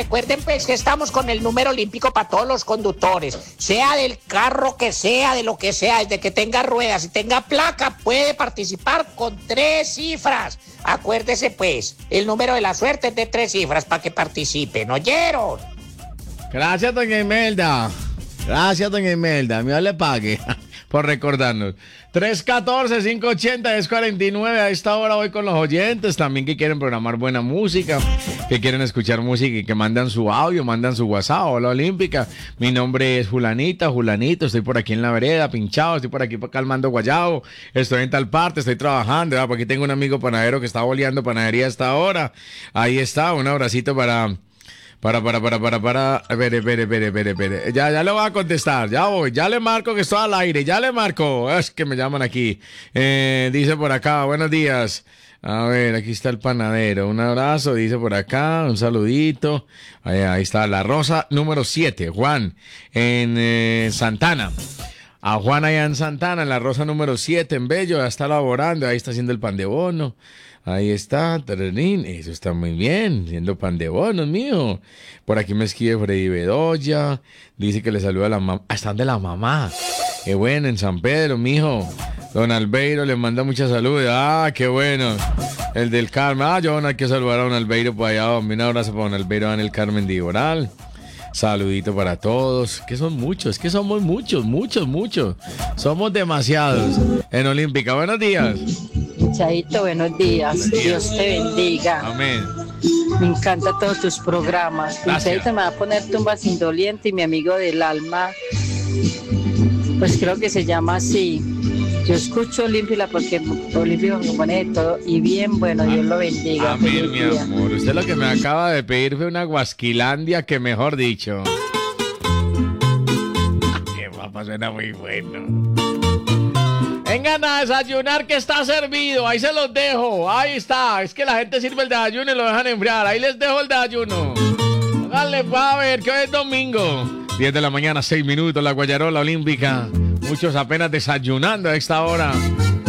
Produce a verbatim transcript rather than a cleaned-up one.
Recuerden pues que estamos con el número olímpico para todos los conductores, sea del carro que sea, de lo que sea, desde que tenga ruedas y tenga placa, puede participar con tres cifras. Acuérdese pues, el número de la suerte es de tres cifras para que participen, ¿oyeron? Gracias, doña Imelda. Gracias, doña Imelda. Dios le pague por recordarnos. tres uno cuatro, cinco ocho cero, uno cero cuatro nueve. A esta hora voy con los oyentes también que quieren programar buena música, que quieren escuchar música y que mandan su audio, mandan su WhatsApp. Hola, Olímpica. Mi nombre es Julanita, Julanito. Estoy por aquí en la vereda, pinchado. Estoy por aquí calmando guayabo. Estoy en tal parte, estoy trabajando. ¿verdad? Por aquí tengo un amigo panadero que está boleando panadería a esta hora. Ahí está, un abracito para... Para, para, para, para, para. Espere, espere, espere, espere, espere. Ya, ya le voy a contestar. Ya voy. Ya le marco que estoy al aire. Ya le marco. Es que me llaman aquí. Eh, dice por acá, buenos días. A ver, aquí está el panadero. Un abrazo, dice por acá. Un saludito. Ahí, ahí está la rosa número siete. Juan, en eh, Santana. A Juan allá en Santana, en la rosa número siete, en Bello. Ya está laborando. Ahí está haciendo el pan de bono. Ahí está, tararín, eso está muy bien, siendo pan de bonos, mío. Por aquí me escribe Freddy Bedoya, dice que le saluda a la mamá. Ah, están de la mamá. Qué bueno, en San Pedro, mijo. Don Albeiro le manda mucha salud. Ah, qué bueno. El del Carmen. Ah, yo hay que saludar a don Albeiro por allá. Un abrazo para don Albeiro en el Carmen de Iboral. Saludito para todos, que son muchos, que somos muchos, muchos, muchos. Somos demasiados en Olímpica. Buenos días. Chaito, buenos días. Buenos días. Dios te bendiga. Amén. Me encantan todos tus programas. Chaito me va a poner Tumbas Indoliente y mi amigo del alma, pues creo que se llama así. Yo escucho Olímpica porque Olímpica me pone de todo y bien, bueno, Dios lo bendiga. Amén, mi amor. Usted lo que me acaba de pedir fue una Guasquilandia que mejor dicho. Qué papá, suena muy bueno. Vengan a desayunar que está servido, ahí se los dejo, ahí está, es que la gente sirve el desayuno y lo dejan enfriar, ahí les dejo el desayuno. Háganle, a ver, que hoy es domingo. diez de la mañana, seis minutos, la Guayarola Olímpica. Muchos apenas desayunando a esta hora.